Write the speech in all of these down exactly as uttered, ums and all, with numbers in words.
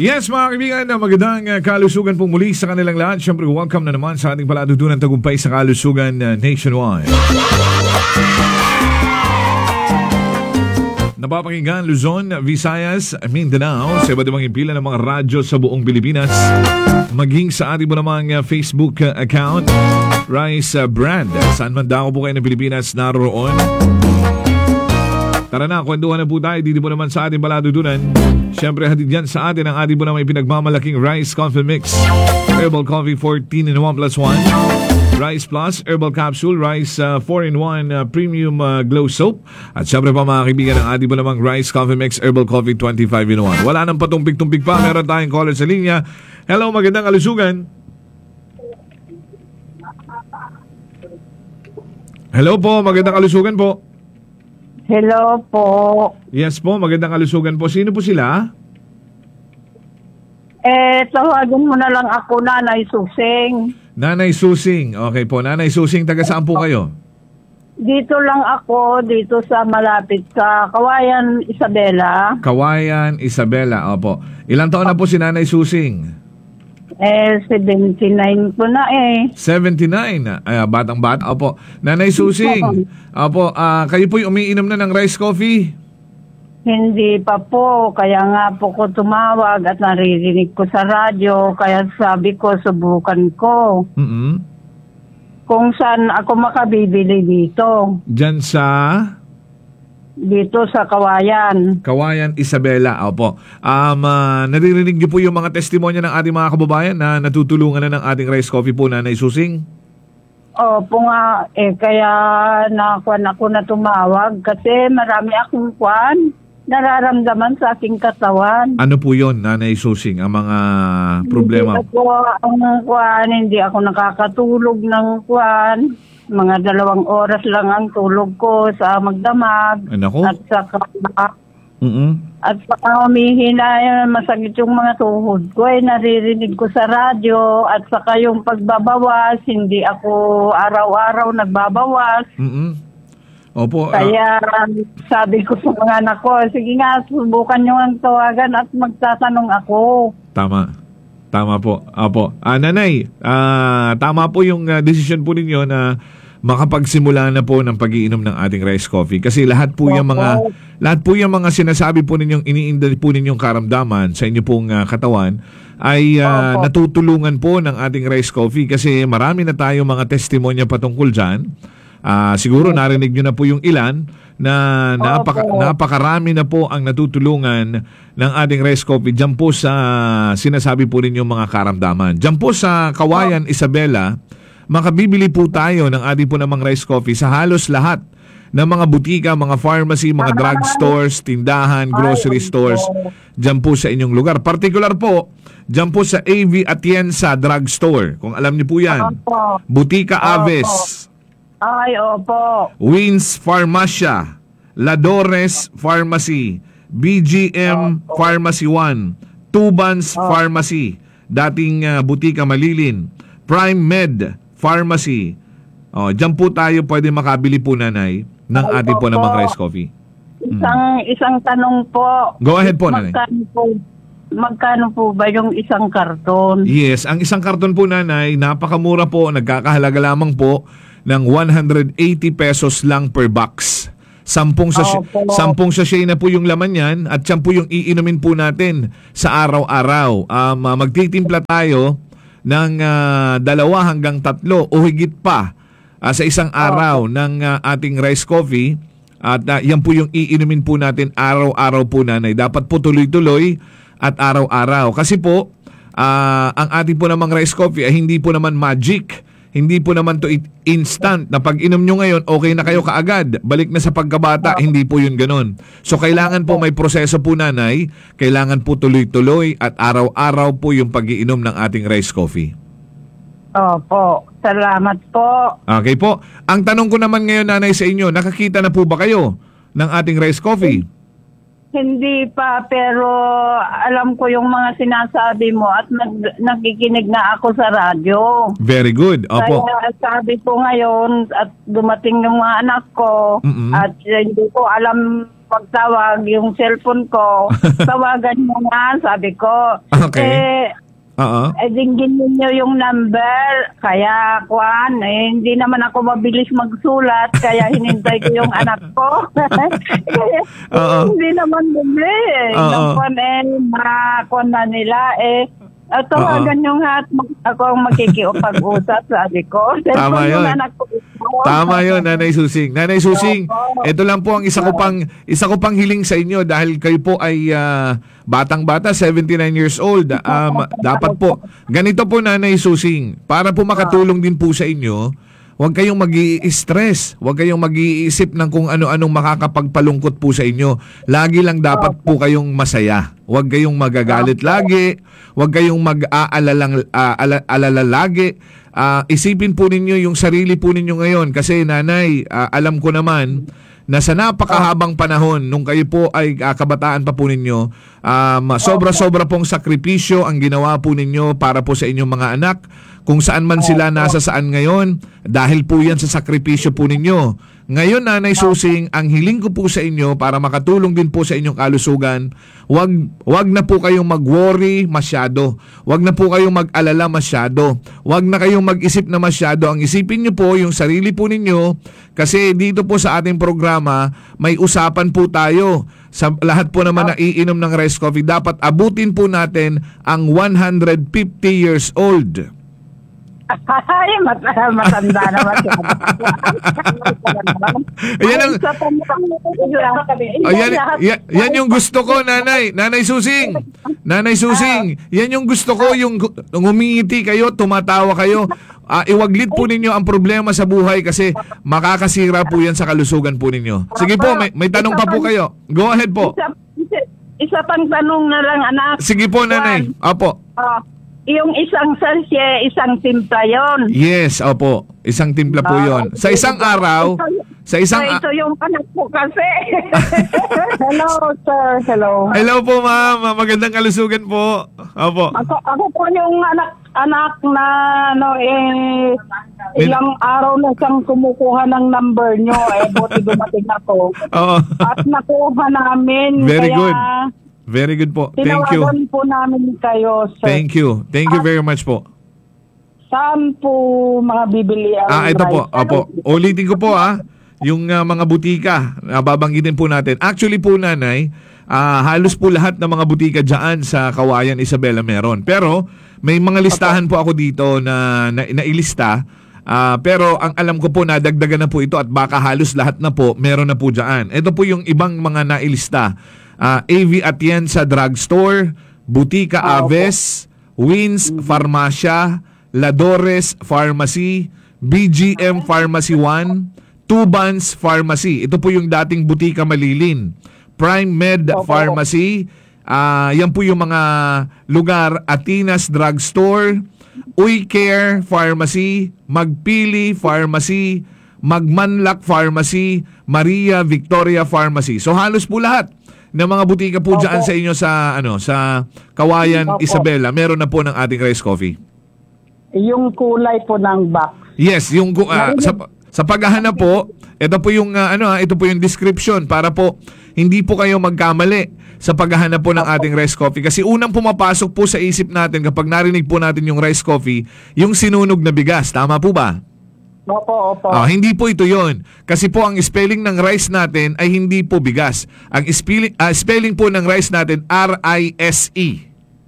Yes, mga kaibigan, magandang uh, kalusugan po muli sa kanilang lahat. Siyempre, welcome na naman sa ating palatuntunan tagumpay sa kalusugan uh, nationwide. Napapakinggan Luzon, Visayas, Mindanao, sa iba't ibang impila ng mga radyo sa buong Pilipinas. Maging sa ating po namang uh, Facebook uh, account, Rice uh, Brand. Saan man dako po kayo ng Pilipinas naroon. Tara na, kwentuhan na po tayo dito po naman sa ating palatuntunan. Siyempre, hatid yan sa atin ang ating po naman pinagmamalaking Rice Coffee Mix. Herbal Coffee fourteen in one plus one. Rice Plus, Herbal Capsule, Rice uh, four in one uh, Premium uh, Glow Soap. At siyempre pa mga kaibigan ang ating po namang Rice Coffee Mix, Herbal Coffee twenty-five in one. Wala nang patumpik-tumpik pa. Meron tayong caller sa linya. Hello, magandang kalusugan. Hello po, magandang kalusugan po. Hello po. Yes po, magandang kalusugan po. Sino po sila? Eh, tawagin mo na lang ako, Nanay Susing. Nanay Susing. Okay po, Nanay Susing, taga saan po kayo? Dito lang ako, dito sa malapit sa Kawayan, Isabela. Kawayan, Isabela. Opo. Ilang taon na po si Nanay Susing? Eh, seventy-nine po na eh. seventy-nine. Ay, batang-bata. Opo. Nanay Susing. Opo, uh, kayo po'y umiinom na ng rice coffee? Hindi pa po. Kaya nga po ko tumawag at naririnig ko sa radyo. Kaya sabi ko, subukan ko. Mm-hmm. Kung saan ako makabibili dito. Diyan sa? Dito sa Kawayan. Kawayan, Isabela. Opo. Um, uh, naririnig niyo po yung mga testimonya ng ating mga kababayan na natutulungan na ng ating rice coffee po, Nanay Susing? Opo nga. Eh, kaya nakuan ako na tumawag kasi marami akong kuan nararamdaman sa aking katawan. Ano po yon, Nanay Susing, ang mga problema? Hindi ako, ang kuan, hindi ako nakakatulog ng kuan. Mga dalawang oras lang ang tulog ko sa magdamag. Ano? At saka, mm-hmm. at saka humihina, masakit yung mga tuhod ko. Eh, naririnig ko sa radyo. At saka yung pagbabawas, hindi ako araw-araw nagbabawas. Mm-hmm. Opo. Kaya uh, sabi ko sa mga anak ko, sige nga, subukan nyo ang tawagan at magtatanong ako. Tama. Tama po. Opo. Ah, Nanay, ah, tama po yung uh, decision po ninyo na makapagsimula na po ng pag-iinom ng ating rice coffee. Kasi lahat po yung mga lahat po yung mga sinasabi po ninyong iniinda po ninyong karamdaman sa inyo pong uh, katawan ay uh, natutulungan po ng ating rice coffee kasi marami na tayong mga testimonya patungkol dyan. Uh, siguro narinig nyo na po yung ilan na napaka, napakarami na po ang natutulungan ng ating rice coffee dyan po sa sinasabi po ninyong mga karamdaman. Dyan po sa Kawayan, Isabela, makabibili po tayo ng ating po namang rice coffee sa halos lahat ng mga butika, mga pharmacy, mga drugstores, tindahan, grocery stores dyan po sa inyong lugar. Particular po, dyan po sa A V Atienza Drugstore. Kung alam niyo po yan. Butika Aves. Ay, opo. Wins Pharmacia, Ladores Pharmacy, B G M opo. Pharmacy one, Tubans opo. Pharmacy, dating uh, Butika Malilin, Prime Med Pharmacy. Oh, diyan po tayo pwede makabili po, Nanay, ng ay, ating po namang rice coffee. Isang hmm. isang tanong po. Go ahead po, Nanay. Magkano po, magkano po ba yung isang karton? Yes, ang isang karton po, Nanay, napakamura po, nagkakahalaga lamang po ng one hundred eighty pesos lang per box. Sampung sachet, oh, sampung sachet na po yung laman yan at yan po yung iinumin po natin sa araw-araw. Um, uh, magtitimpla tayo ng uh, dalawa hanggang tatlo o higit pa uh, sa isang araw oh. ng uh, ating rice coffee at uh, yan po yung iinumin po natin araw-araw po, Nanay. Dapat po tuloy-tuloy at araw-araw. Kasi po, uh, ang ating po namang rice coffee ay hindi po naman magic. Hindi po naman to instant na pag inom nyo ngayon, okay na kayo kaagad. Balik na sa pagkabata, hindi po yun ganun. So kailangan po may proseso po, Nanay. Kailangan po tuloy-tuloy at araw-araw po yung pag-iinom ng ating rice coffee. Opo. Salamat po. Okay po. Ang tanong ko naman ngayon, Nanay, sa inyo, nakakita na po ba kayo ng ating rice coffee? Hindi pa, pero alam ko yung mga sinasabi mo at nag, nakikinig na ako sa radyo. Very good. Opo. Kaya sabi ko ngayon at dumating yung mga anak ko, mm-hmm. at hindi ko alam makapagtawag yung cellphone ko. Tawagan mo nga, sabi ko. Okay. Eh, Oo. eh dinggin ninyo yung number. Kaya, Kwan, eh, hindi naman ako mabilis magsulat. Kaya hinintay ko yung anak ko. Kaya, Oo. hindi naman bumili. Oo. Nung Kwan, eh, makakuan na nila, eh, at tawagan nyo nga at mag- ako ang makikiupag-usap, sabi ko. Tama Cellphone yung yun. anak ko. Tama yun, Nanay Susing. Nanay Susing, ito lang po ang isa ko pang isa ko pang hiling sa inyo dahil kayo po ay ah, batang-bata, seventy-nine years old. Um, dapat po, ganito po Nanay Susing, para po makatulong din po sa inyo, huwag kayong mag-i-stress. Huwag kayong mag-iisip ng kung ano-anong makakapagpalungkot po sa inyo. Lagi lang dapat po kayong masaya. Huwag kayong magagalit lagi. Huwag kayong mag-aalala uh, ala- alala lagi. Uh, isipin po ninyo yung sarili po ninyo ngayon. Kasi nanay, uh, alam ko naman na sa napakahabang panahon nung kayo po ay uh, kabataan pa po ninyo, um, sobra-sobra pong sakripisyo ang ginawa po ninyo para po sa inyong mga anak. Kung saan man sila nasa saan ngayon, dahil po yan sa sakripisyo po ninyo. Ngayon, Nanay Susing, ang hiling ko po sa inyo para makatulong din po sa inyong kalusugan, wag, wag na po kayong mag-worry masyado. Wag na po kayong mag-alala masyado. Wag na kayong mag-isip na masyado. Ang isipin nyo po yung sarili po ninyo kasi dito po sa ating programa, may usapan po tayo. Sa lahat po naman na iinom ng rice coffee, dapat abutin po natin ang one hundred fifty years old. Ay, mat- matanda naman siya. Ayan ang, ayan, yan, yan yung gusto ko, Nanay. Nanay Susing. Nanay Susing. Yan yung gusto ko, yung ngumingiti kayo, tumatawa kayo. Uh, iwaglit po ninyo ang problema sa buhay kasi makakasira po yan sa kalusugan po ninyo. Sige po, may, may tanong pa po kayo. Go ahead po. Isa, isa, isa pang tanong na lang, anak. Sige po, Nanay. Opo. Uh, yung isang sachet, isang timpla yon. Yes, opo. Isang timpla po yon. Sa isang araw, sa isang... Ito, ito yung anak po kasi. Hello, sir. Hello. Hello po, ma'am. Magandang kalusugan po. Opo. Ako, ako po yung anak anak na ano eh ilang araw na siyang kumukuha ng number nyo eh buti dumating ako. Oo. At nakuha namin. Very kaya good. Very good po. Thank you. tinawagan po namin kayo, sir. Thank you. Thank you very much po. Saan po mga bibili ang Ah, ito po. rice? Opo. Ulitin ko po ah. Yung uh, mga butika, uh, babanggitin po natin. Actually po, Nanay, uh, halos po lahat ng mga butika dyan sa Kawayan, Isabela meron. Pero may mga listahan po ako dito na, na nailista. Uh, pero ang alam ko po, nadagdagan na po ito at baka halos lahat na po, meron na po dyan. Ito po yung ibang mga nailista. Uh, A V Atienza Drugstore, Butika Aves, Wins Farmacia, Ladores Pharmacy, B G M Pharmacy one, Tubans Pharmacy. Ito po yung dating Butika Malilin. Prime Med Pharmacy. Uh, yan po yung mga lugar. Atinas Drugstore, Uy Care Pharmacy, Magpili Pharmacy, Magmanlak Pharmacy, Maria Victoria Pharmacy. So halos po lahat ng mga butika po Opo. dyan sa inyo sa ano sa Kawayan, Opo. Isabela, meron na po ng ating rice coffee. Yung kulay po ng box. Yes, yung uh, sa sa paghahanap po, ito po yung uh, ano, ito po yung description para po hindi po kayo magkamali sa paghahanap po ng ating rice coffee kasi unang pumapasok po sa isip natin kapag narinig po natin yung rice coffee, yung sinunog na bigas, tama po ba? Opo, opo. Ah, hindi po ito yon. Kasi po ang spelling ng rice natin ay hindi po bigas. Ang spelling, uh, spelling po ng rice natin, R I S E.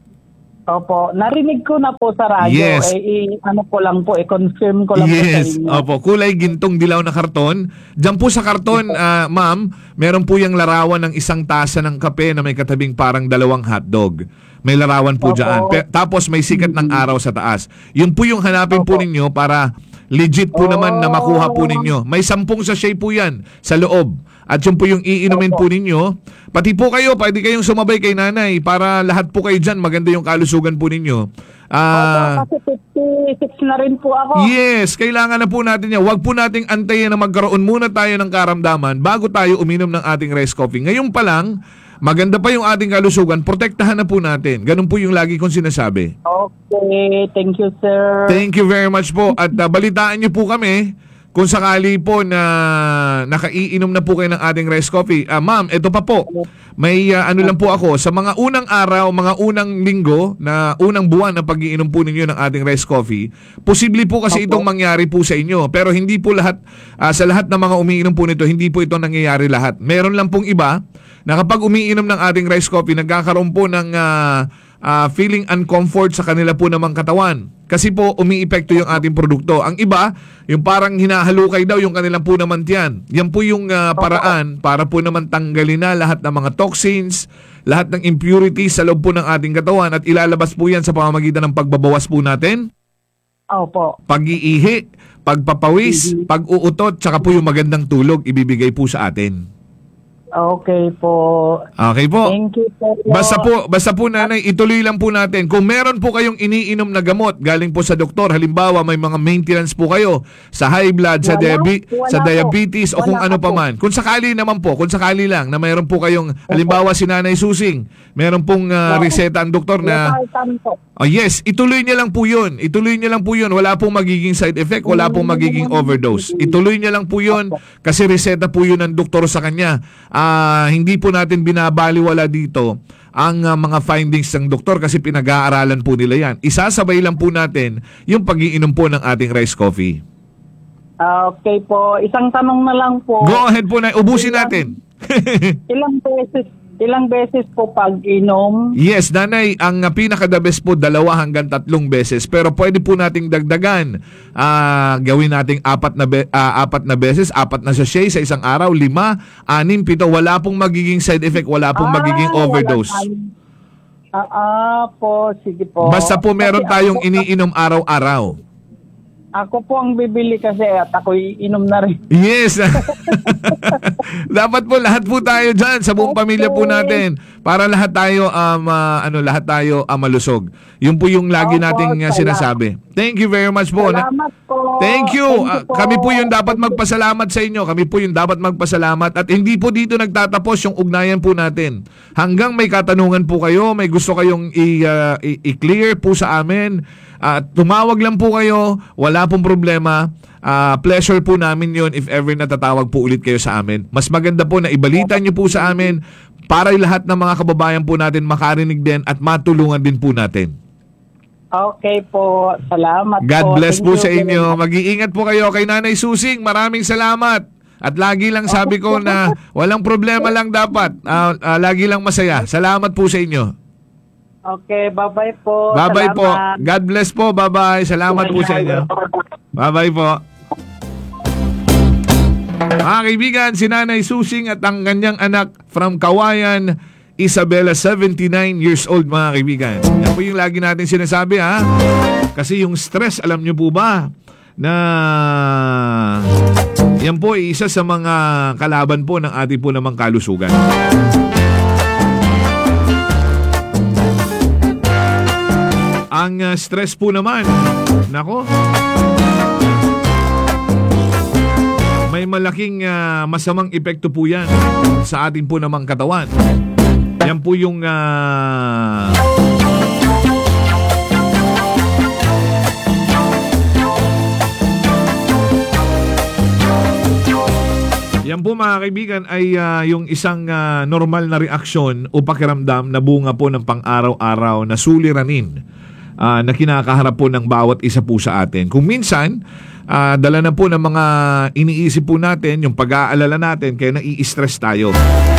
Opo. Narinig ko na po sa radyo. Yes. Eh, i- ano ko lang po, i-confirm ko lang po sa Yes. inyo. Opo, kulay gintong dilaw na karton. Diyan po sa karton, ah, ma'am, meron po yung larawan ng isang tasa ng kape na may katabing parang dalawang hotdog. May larawan po Opo. dyan. Pe- tapos may sikat ng araw sa taas. Yun po yung hanapin po Opo. ninyo para legit po naman na makuha po ninyo. May sampung sachet po yan sa loob. At yun po yung iinumin Opo. po ninyo. Pati po kayo, pwede kayong sumabay kay nanay para lahat po kayo dyan, maganda yung kalusugan po ninyo. Ah... Opo, kasi fifty-six na rin po ako. Yes, kailangan na po natin yan. Huwag po nating antayin na magkaroon muna tayo ng karamdaman bago tayo uminom ng ating rice coffee. Ngayon pa lang, maganda pa yung ating kalusugan, protektahan na po natin. Ganun po yung lagi kong sinasabi. Okay, thank you, sir. Thank you very much po. At uh, balitaan niyo po kami kung sakali po na nakaiinom na po kayo ng ating rice coffee, ah, ma'am, ito pa po. May ah, ano lang po ako, sa mga unang araw, mga unang linggo, na unang buwan na pag-iinom po ninyo ng ating rice coffee, posible po kasi itong mangyari po sa inyo. Pero hindi po lahat, ah, sa lahat ng mga umiinom po nito, hindi po ito nangyayari lahat. Meron lang pong iba na kapag umiinom ng ating rice coffee, nagkakaroon po ng ah, ah, feeling uncomfort sa kanila po namang katawan. Kasi po, umiipekto yung ating produkto. Ang iba, yung parang hinahalukay daw yung kanilang po naman tiyan. Yan po yung uh, paraan para po naman tanggalin na lahat ng mga toxins, lahat ng impurities sa loob po ng ating katawan at ilalabas po yan sa pamamagitan ng pagbabawas po natin. Opo. Pag-iihi, pagpapawis, Mhm. pag-uutot, tsaka po yung magandang tulog ibibigay po sa atin. Okay po. Okay po. Thank you po. Basta po, basta po nanay, ituloy lang po natin. Kung meron po kayong iniinom na gamot galing po sa doktor, halimbawa may mga maintenance po kayo sa high blood, sa, Wala. diabe- Wala sa po. diabetes o kung Wala ano pa pa po. man. Kung sakali naman po, kung sakali lang na meron po kayong, halimbawa si Nanay Susing, meron pong ah, Opo. reseta ang doktor na, Losartan po. oh yes, ituloy niya lang po yun. Ituloy niya lang po yun. Wala pong magiging side effect, wala pong magiging overdose. Ituloy niya lang po yun kasi reseta po yun ng doktor sa kanya. Ah, hindi po natin binabaliwala dito ang uh, mga findings ng doktor kasi pinag-aaralan po nila yan. Isasabay lang po natin yung pag-iinom po ng ating rice coffee. Okay po. Isang tanong na lang po. Go ahead po na, ubusin natin. Ilang beses ilang beses po pag-inom? Yes, nanay, ang uh, pinaka-the best po, dalawa hanggang tatlong beses. Pero pwede po nating dagdagan. Ah, gawin nating apat na, be- ah, apat na beses, apat na sachet sa isang araw, lima, anim, pito. Wala pong magiging side effect, wala pong magiging Ah, overdose. wala tayong- Ah, ah, po. Sige po. Basta po meron Kasi tayong ako- iniinom araw-araw. Ako po ang bibili kasi at ako iinom na rin. Yes. Dapat po lahat po tayo diyan sa buong pamilya po natin para lahat tayo um ah, ano lahat tayo um, malusog. Yun po yung lagi Opo, nating uh, salamat. sinasabi. Thank you very much po. Na- Salamat po. Thank you. Thank Ah, po. kami po yung dapat magpasalamat sa inyo. Kami po yung dapat magpasalamat at hindi po dito nagtatapos yung ugnayan po natin. Hanggang may katanungan po kayo, may gusto kayong i- ah, i- i-clear po sa amin, at tumawag lang po kayo, wala pong problema. Ah, pleasure po namin yon if ever natatawag po ulit kayo sa amin. Mas maganda po na ibalita nyo po sa amin para lahat ng mga kababayan po natin makarinig din at matulungan din po natin. Okay po. Salamat God po. bless Thank po you sa very inyo. much. Mag-iingat po kayo kay Nanay Susing. Maraming salamat. At lagi lang sabi ko na walang problema lang dapat. Ah, ah, lagi lang masaya. Salamat po sa inyo. Okay, bye-bye po. Bye-bye po. Salamat. God bless po. Bye-bye. Salamat po sa inyo. Bye-bye po. Mga kaibigan, si Nanay Susing at ang kanyang anak from Kawayan, Isabela, seventy-nine years old, mga kaibigan. Yan po yung lagi natin sinasabi, ha? Kasi yung stress, alam nyo po ba, na yan po ay isa sa mga kalaban po ng ating po namang kalusugan. Ang uh, stress po naman, nako, may malaking uh, masamang epekto po yan sa ating po namang katawan. Yan po yung uh, yan po mga kaibigan ay uh, yung isang uh, normal na reaksyon o pakiramdam na bunga po ng pang-araw-araw na suliranin uh, na kinakaharap po ng bawat isa po sa atin. Kung minsan, uh, dala na po ng mga iniisip po natin, yung pag-aalala natin, kaya nai-stress tayo.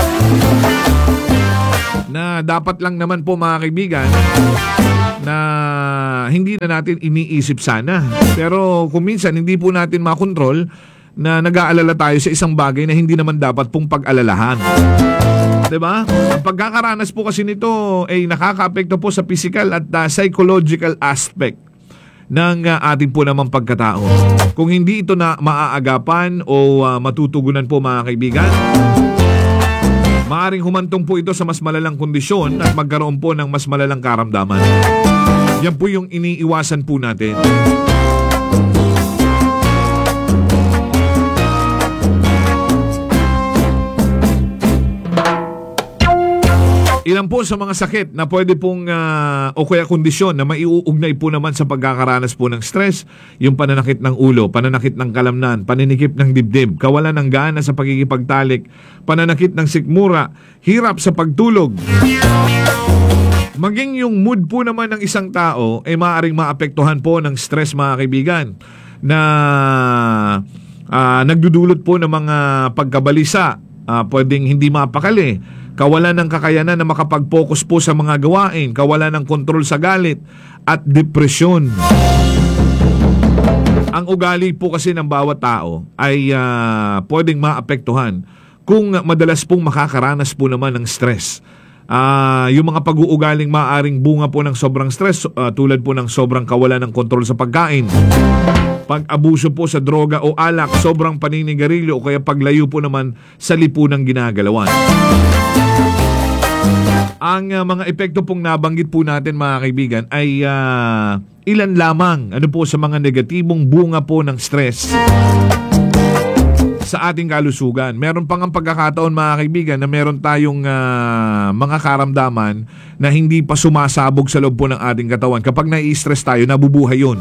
Na dapat lang naman po mga kaibigan, na hindi na natin iniisip sana. Pero kung minsan hindi po natin makontrol, na nag-aalala tayo sa isang bagay na hindi naman dapat pong pag-alalahan. Diba? Ang pagkakaranas po kasi nito ay nakaka-apekto po sa physical at uh, psychological aspect ng uh, ating po namang pagkatao. Kung hindi ito na maaagapan o uh, matutugunan po mga kaibigan, maaaring humantong po ito sa mas malalang kondisyon at magkaroon po ng mas malalang karamdaman. Yan po yung iniiwasan po natin. Ilan po po sa mga sakit na pwede pong ah, o kaya kondisyon na maiuugnay po naman sa pagkakaranas po ng stress, yung pananakit ng ulo, pananakit ng kalamnan, paninikip ng dibdib, kawalan ng gana sa pagkikipagtalik, pananakit ng sikmura, hirap sa pagtulog. Maging yung mood po naman ng isang tao ay maaaring maapektuhan po ng stress, mga kaibigan, na ah, nagdudulot po ng mga pagkabalisa, ah, pwedeng hindi mapakali, kawalan ng kakayanan na makapag-focus po sa mga gawain, kawalan ng kontrol sa galit, at depresyon. Ang ugali po kasi ng bawat tao ay uh, pwedeng maapektuhan kung madalas pong makakaranas po naman ng stress. Uh, yung mga pag-uugaling maaaring bunga po ng sobrang stress, uh, tulad po ng sobrang kawalan ng kontrol sa pagkain, pag-abuso po sa droga o alak, sobrang paninigarilyo o kaya paglayo po naman sa lipunang ginagalawan. Ang uh, mga epekto pong nabanggit po natin, mga kaibigan, ay uh, ilan lamang ano po sa mga negatibong bunga po ng stress sa ating kalusugan. Meron pang ang pagkakataon, mga kaibigan, na meron tayong uh, mga karamdaman na hindi pa sumasabog sa loob po ng ating katawan. Kapag nai-stress tayo, nabubuhay yun.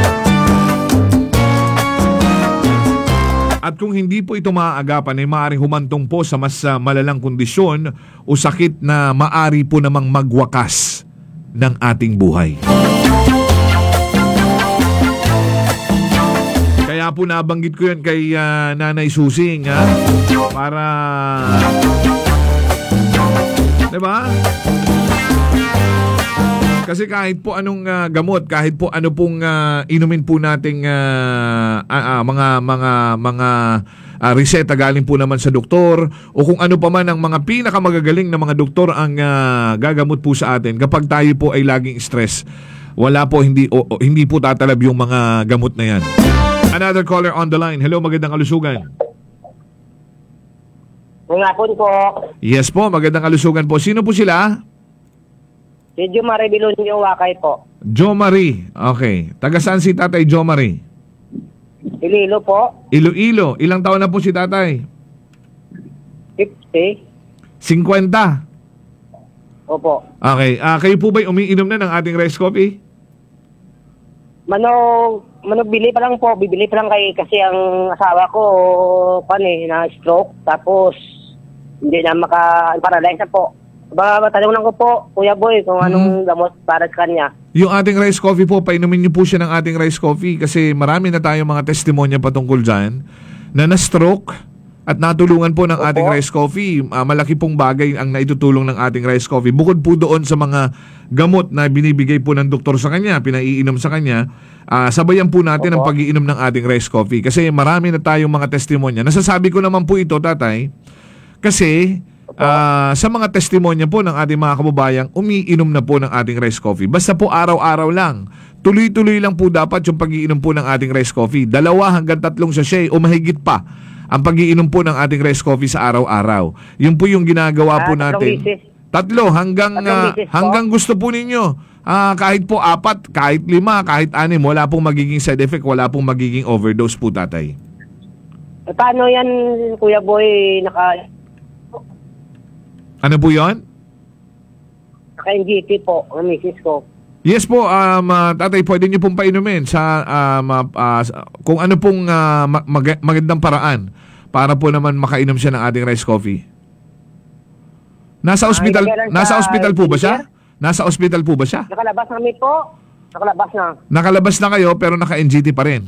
At kung hindi po ito maaagapan ay maaaring humantong po sa mas uh, malalang kondisyon o sakit na maari po namang magwakas ng ating buhay. Kaya po nabanggit ko yan kay uh, Nanay Susing, ha? Para, diba? Kasi kahit po anong uh, gamot, kahit po ano pong uh, inumin po nating uh, uh, uh, mga mga mga uh, reseta galing po naman sa doktor, o kung ano pa man ang mga pinakamagagaling na mga doktor ang uh, gagamot po sa atin, kapag tayo po ay laging stress, wala po, hindi o, o, hindi po tatalab yung mga gamot na yan. Another caller on the line. Hello, magandang kalusugan. Ngapon po. Yes po, magandang kalusugan po. Sino po sila? Si Jo Marie Bilonyo Wakay po. Jo Marie. Okay. Taga saan si Tatay Jo Marie? Iloilo po. Iloilo. Ilang taon na po si Tatay? fifty. fifty. Opo. Okay. Ah, kayo po ba'y umiinom na ng ating rice coffee? Manog, manog bili pa lang po. Bibili pa lang kay kasi ang asawa ko pan eh, na stroke. Tapos hindi na maka-paralyze na po. Ba, matanong lang ko po, Kuya Boy, kung anong gamot para sa kanya. Yung ating rice coffee po, painumin niyo po siya ng ating rice coffee kasi marami na tayong mga testimonya patungkol dyan na na-stroke at natulungan po ng Opo. ating rice coffee. Uh, malaki pong bagay ang naitutulong ng ating rice coffee. Bukod po doon sa mga gamot na binibigay po ng doktor sa kanya, pinaiinom sa kanya, uh, sabayan po natin Opo. ang pag-iinom ng ating rice coffee kasi marami na tayong mga testimonya. Nasasabi ko naman po ito, Tatay, kasi Uh, sa mga testimonya po ng ating mga kababayang umiinom na po ng ating rice coffee. Basta po araw-araw lang. Tuloy-tuloy lang po dapat yung pag-iinom po ng ating rice coffee. Dalawa hanggang tatlong sachet o mahigit pa ang pag-iinom po ng ating rice coffee sa araw-araw. Yun po yung ginagawa Ah, po tatlong natin. bisis. Tatlo hanggang Tatlong uh, bisis po. hanggang gusto po ninyo. Uh, kahit po apat, kahit lima, kahit anim, wala pong magiging side effect, wala pong magiging overdose po, Tatay. Eh, paano yan, Kuya Boy, naka... Ano po yun? Naka-N G T po, ang misis ko. Yes po, um, uh, Tatay, pwede niyo pong painumin sa um, uh, uh, kung ano pong uh, mag- magandang paraan para po naman makainom siya ng ating rice coffee. Nasa ospital, Ay, kailan nasa sa ospital po ba siya? engineer? Nasa ospital po ba siya? Nakalabas na kami po. Nakalabas na. Nakalabas na kayo pero naka-N G T pa rin.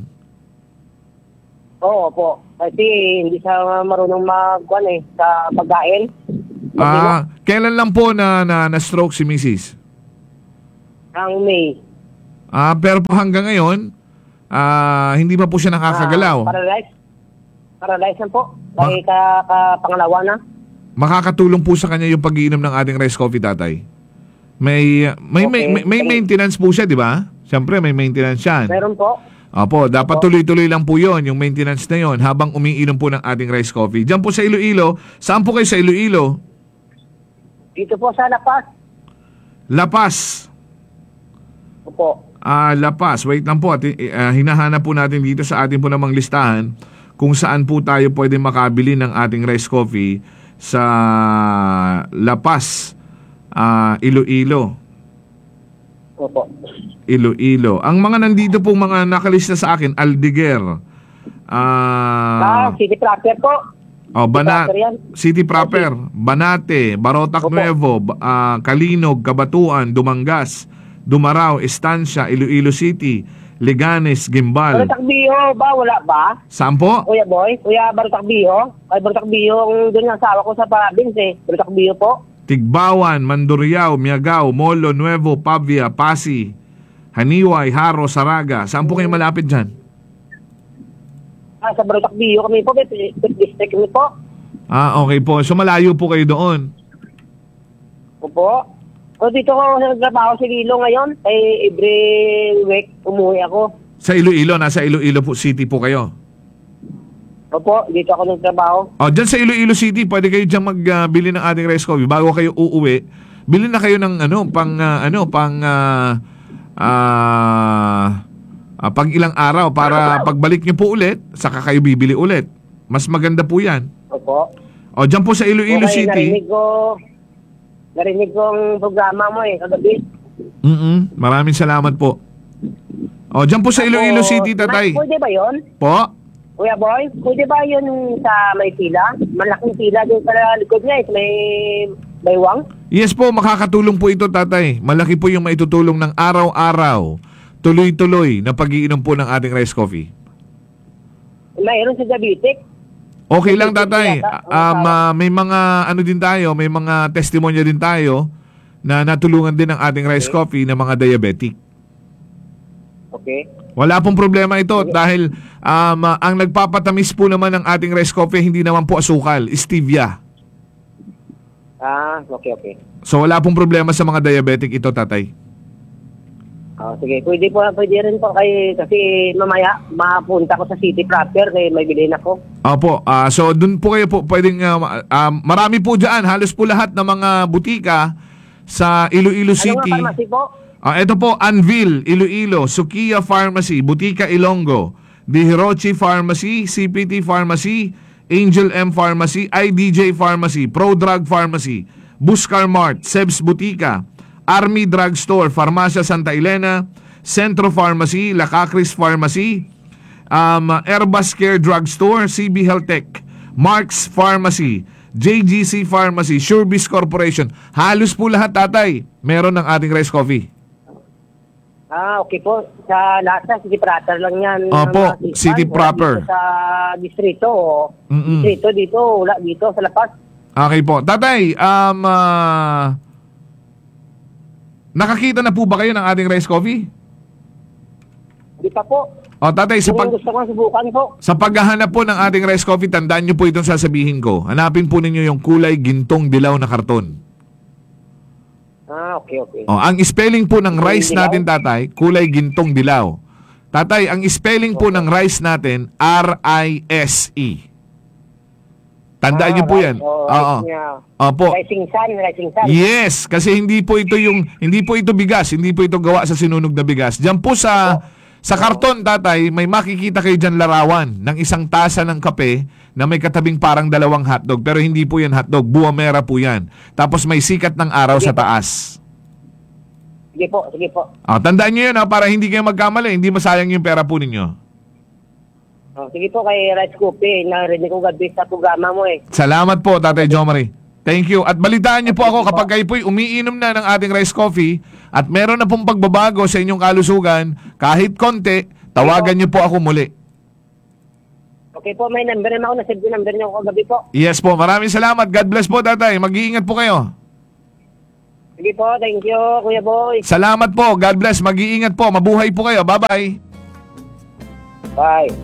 Oo po. Kasi hindi siya marunong mag-kuan eh, sa pagkain. Ah, kailan lang po na, na na stroke si Missus? Ang May. Ah, pero po hanggang ngayon, ah, hindi pa po siya nakakagalaw. Ah, paralyzed. Paralyzed na po. Dahil ka, ka pangalawa na. Makakatulong po sa kanya yung pag-iinom ng ating rice coffee, Tatay. May may may, Okay. may, may maintenance po siya, di ba? Siyempre, may maintenance yan. Meron po. Opo, dapat Opo. tuloy-tuloy lang po yon, yung maintenance na yon habang umiinom po ng ating rice coffee. Diyan po sa Iloilo. Saan po kayo sa Iloilo? Dito po sa Lapas. La Paz. Opo. Ah, La Paz. Wait lang po. At, uh, hinahanap po natin dito sa ating po namang listahan kung saan po tayo pwede makabili ng ating rice coffee sa La Paz. Ah, Iloilo. Opo. Iloilo. Ang mga nandito po mga nakalista sa akin, Aldeguer. Ah, Ah, City Proper po. oh, Bana- proper yan. City Proper, Banate, Barotac Opo. Nuevo, ba- ah, Kalinog, Cabatuan, Dumangas, Dumarao, Estancia, Iloilo City, Leganes, Gimbal. Barutak Biho ba? Wala ba? Saan po? Kuya Boy? Kuya Barutak Biho? Ay, Barutak Biho, ang doon yung asawa ko sa province eh. Barutak Biho po. Tigbawan, Mandurriao, Miagao, Molo, Nuevo, Pavia, Pasi, Haniway, Haro, Saraga. Saan po kayo malapit dyan? Ah, sa Barutak Biho kami po, may district kami po. Ah, okay po. So malayo po kayo doon. Opo. O dito ko nagtrabaho si Lilo ngayon. Ay every week umuwi ako. Sa Iloilo, nasa Iloilo po City po kayo. Opo, dito ako nagtrabaho. O, dyan sa Iloilo City, pwede kayo dyan magbili ng ating rice coffee. Bago kayo uuwi, bili na kayo ng ano, pang, ah, ano, pang, ah, ah, ah, pag ilang araw para pagbalik nyo po ulit, saka kayo bibili ulit. Mas maganda po yan. Opo. O, dyan po sa Iloilo Okay, City. narinig ko, narinig ko ang programa mo eh, kagabi. Mm Maraming salamat po. O, dyan po sa Iloilo Tapos, City, tatay. Ma- Pwede ba yun? Po? Kuya Boy, pwede ba yun sa may pila? Malaking pila din sa likod niya eh, sa may baywang? Yes po, makakatulong po ito, tatay. Malaki po yung maitutulong ng araw-araw, tuloy-tuloy na pag-iinom po ng ating rice coffee. Mayroon sa Jabitik. Okay lang, tatay. Um, ah, may mga ano din tayo, may mga testimonya din tayo na natulungan din ng ating rice coffee ng mga diabetic. Okay. Wala pong problema ito dahil um, ah, ang nagpapatamis po naman ng ating rice coffee hindi naman po asukal, stevia. Ah, okay, okay. So wala pong problema sa mga diabetic ito, tatay. Ah, sige, pwede po, pwede rin po kay, kasi mamaya mapunta ko sa City Proper kay may bilhin ako. Opo, ah, so dun po kayo po pwedeng, ah, ah, marami po dyan, halos po lahat ng mga butika sa Iloilo Ano nga City. pharmacy po? Ah, ito po, Anvil, Iloilo, Sukiya Pharmacy, Butika Ilonggo, De Hirochi Pharmacy, C P T Pharmacy, Angel M Pharmacy, I D J Pharmacy, Pro Drug Pharmacy, Buscar Mart, Sebs Butika, Army Drug Store, Farmacia Santa Elena, Centro Pharmacy, Lacacris Pharmacy, um, Airbus Care Drug Store, C B Health Tech, Marks Pharmacy, J G C Pharmacy, Surebis Corporation. Halos po lahat, tatay, meron ng ating rice coffee. Ah, okay po. Sa lahat sa City Proper lang yan. Opo, Ang mga City wala Proper. dito sa distrito. o. Mm-mm. Distrito dito, wala dito sa Lapas. Okay po. Tatay, um, ah, nakakita na po ba kayo ng ating rice coffee? Hindi pa po. O tatay, sa, Kung pag, gusto ko subukan po. sa paghahanap po ng ating rice coffee, tandaan nyo po itong sasabihin ko. Hanapin po ninyo yung kulay gintong dilaw na karton. Ah, okay, okay. O, ang spelling po ng Kulay rice dilaw? natin, tatay, kulay gintong dilaw. Tatay, ang spelling po ng rice natin, R I S E. Tandaan Ah, nyo po rice. yan. Oh, Oo. rice niya. Opo. Rising sun, rising sun. Yes, kasi hindi po ito yung hindi po ito bigas, hindi po ito gawa sa sinunog na bigas. Diyan po sa sa karton, tatay, may makikita kayo diyan larawan ng isang tasa ng kape na may katabing parang dalawang hotdog, pero hindi po yan hotdog, buwamera po yan. Tapos may sikat ng araw sa taas. Sige po, sige po. Ah, tandaan niyo 'yun ha, para hindi kayo magkamali, hindi masayang yung pera po ninyo. Oh, sige po kay Rice Coffee. Narinig ko gabi sa programa mo eh. Salamat po, Tatay Jomari. Thank you. At balitaan niyo po ako kapag kayo po'y umiinom na ng ating rice coffee at meron na pong pagbabago sa inyong kalusugan, kahit konti, tawagan niyo po ako muli. Okay po, may number naman ako. Nasave yung number niyo ako kagabi po. Yes po, maraming salamat. God bless po, Tatay. Mag-iingat po kayo. Sige po, thank you, Kuya Boy. Salamat po. God bless. Mag-iingat po. Mabuhay po kayo. Bye-bye. Bye.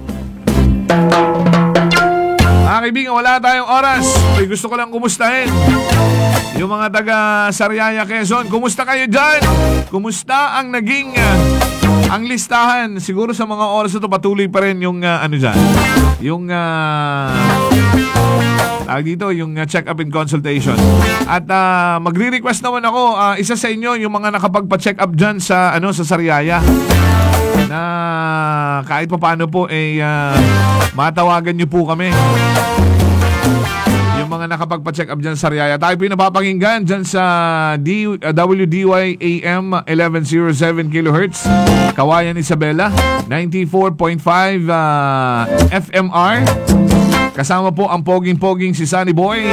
Mga kaibigan, wala tayong oras. Ay, gusto ko lang kumustahin yung mga taga Sariaya, Quezon. Kumusta kayo dyan? Kumusta ang naging uh, ang listahan? Siguro sa mga oras ito patuloy pa rin yung uh, ano dyan, yung uh, tawag dito, yung uh, check-up and consultation. At uh, magre-request naman ako, uh, isa sa inyo yung mga nakapagpa-check up dyan sa, ano, sa Sariaya, na kahit pa paano po eh uh, matawagan nyo po kami. Yung mga nakapagpa-check up dyan sa Riyaya. Tayo po yung napapakinggan dyan sa D, uh, W D Y A M eleven oh seven kilohertz. Kawayan Isabela, ninety-four point five uh, F M R. Kasama po ang poging-poging si Sunny Boy.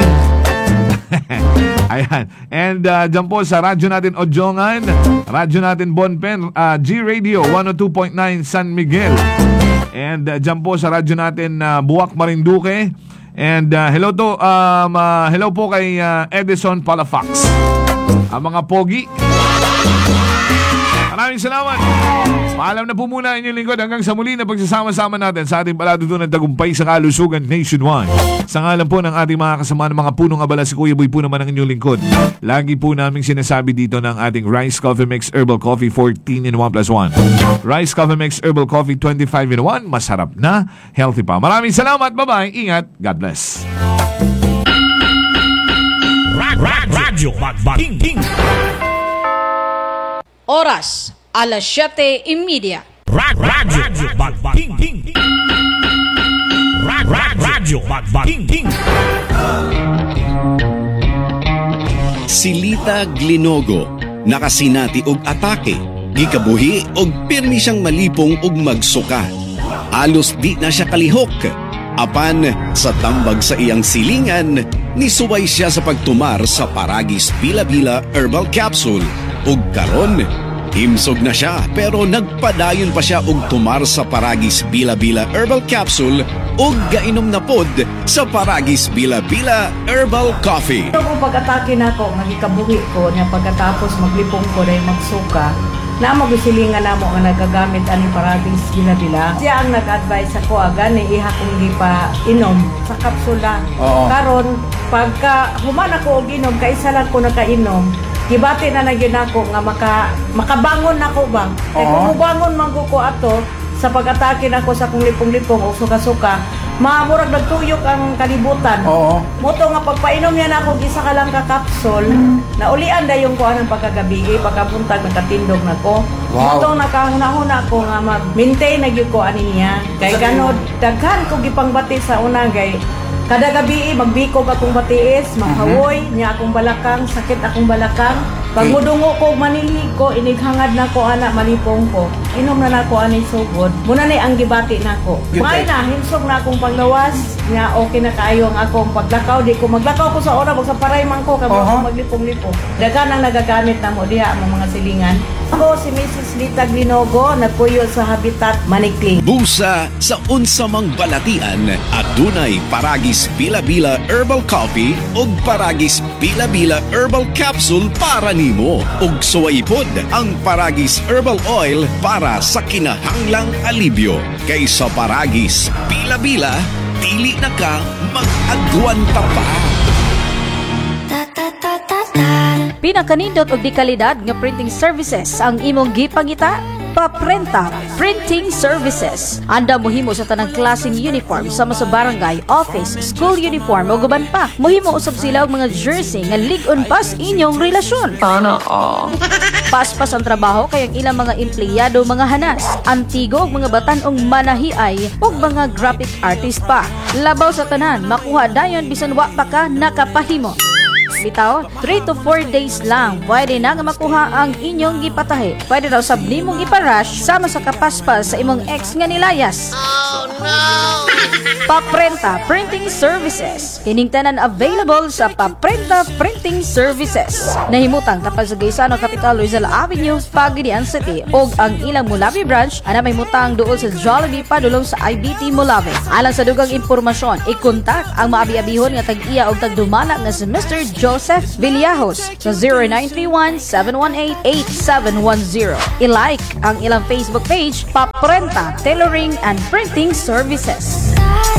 Ayan. And uh, dyan po sa radyo natin Odjongan, radyo natin Bonpen, uh, G-Radio one oh two point nine San Miguel. And uh, dyan po sa radyo natin uh, Buwak Marinduque. And uh, hello to um, uh, hello po kay uh, Edison Palafax. Ang mga pogi. Maraming salamat. Paalam na po muna inyong lingkod hanggang sa muli na pagsasama-sama natin sa ating palatuntunan ng tagumpay sa kalusugan nationwide. Sa ngalan po ng ating mga kasama ng mga punong abala, si Kuya Boy po naman ang inyong lingkod. Lagi po namin sinasabi dito ng ating Rice Coffee Mix Herbal Coffee fourteen in one plus one. Rice Coffee Mix Herbal Coffee twenty-five in one. Masarap na, healthy pa. Maraming salamat. Bye-bye. Ingat. God bless. Radyo Magbating. Oras, alas siyete y media. Radyo Magbating. Radyo Magbating. Silita Glinogo, nakasinati og atake, gikabuhi og pirmi siyang malipong og magsuka. Alos di na siya kalihok. Apan sa tambag sa iyang silingan, nisuway siya sa pagtumar sa Paragis Bila-Bila Herbal Capsule. Ug karon, himsog na siya pero nagpadayon pa siya og tumar sa Paragis Bila-Bila Herbal Capsule ug gainom na pod sa Paragis Bila-Bila Herbal Coffee. Ito kung pag-atake na ako, magikabuhi ko niya pagkatapos maglipong ko na magsuka, na magsilingan na mo nga nagagamit ani Paragis Bila-Bila. Siya ang nag-advise ako agad ni iha kung di pa inom sa kapsula. Oo. Karon pagka human ako og inom, kaisa lang ko nakainom, gibati na nagyan ako nga maka, makabangon ako ba? Kaya Oo. kung mubangon man ko ko ato, sa pag-atake na ko sa kung lipong-lipong o suka-suka, maamurag nagtuyok ang kalibutan. Oo. Moto nga pagpainom niya na ako isa ka lang ka capsule, naulian da yung kuha ng pagkagabi, pagkapuntag nakatindog na ko. Wow. Moto nakahuna-huna ko nga mag-maintain na yung kuha niya. Kay ganod, daghan ko gipangbati sa una gay. Kada gabi magbikog akong batiis, maghawoy niya akong balakang, sakit akong balakang. Pag mudungo ko, manilig ko, inighangad na ko, anak, malipong ko. Inom na na ko, anay sugod. Muna ni ang gibati na ko. May na, himsog na akong panglawas. Nga, okay na kayo ang akong paglakaw. Di ko maglakaw ko sa oras, sa paray man ko, kamo Uh-huh. akong maglipong-lipong. Dagan ang nagagamit na mo, diha ang mga silingan. Ako si Missus Lita Glinogo, nagpuyo sa Habitat Manikling. Busa sa unsamang balatian, adunay Paragis Bila-Bila Herbal Coffee ug Paragis Bila-Bila Herbal Capsule para nimo. Ug suwaypod ang Paragis Herbal Oil para sa kinahanglang alibyo. Kaysa Paragis Bila-Bila, dili na ka mag-agwanta pa. Pinakanindot og di kalidad nga printing services ang imong gipangita. Paprenta Printing Services. Anda mohimo sa tanang klaseng uniform sama sa barangay, office, school uniform o guban pa. Mohimo usab sila og mga jersey nga lig-on pas inyong relasyon. Sana all. Paspas ang trabaho kay ang ilang mga empleyado mga hanas, antigo og mga batan-ong manahiay ug mga graphic artist pa. Labaw sa tanan, makuha dayon bisan wa pa ka nakapahimo. Bitaw, three to four days lang pwede na nga makuha ang inyong gipatahi. Pwede daw sab nimong iparush sama sa kapaspas sa imong ex nga nilayas. Oh no! Paprenta Printing Services. Kining tanan available sa Paprenta Printing Services. Nahimutang tapal sa Gaisano Capital Rizal Avenue, Pagadian City. Og ang ilang Mulawi branch ana may mutang duol sa Jollibee padulong sa I B T Mulawi. Alang sa dugang impormasyon, i-contact ang maabi-abihon nga tag-iya og tagdumala nga si Mister Joseph Villajos sa zero nine three one, seven one eight, eight seven one zero. I-like ang ilang Facebook page, Paprenta Tailoring and Printing Services.